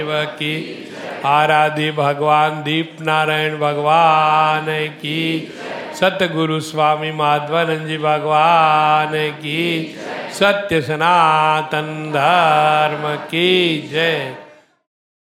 की आराध्य भगवान दीप नारायण भगवान की, सतगुरु स्वामी माधवानंद जी भगवान की, सत्य सनातन धर्म की जय।